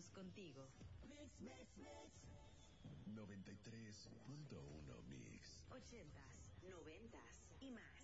años contigo. Mix, mix, mix. 93.1 Mix. 80s, 90s y más.